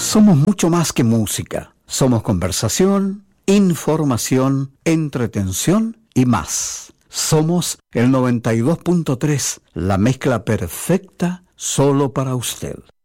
Somos mucho más que música. Somos conversación, información, entretención y más. Somos el 92.3, la mezcla perfecta solo para usted.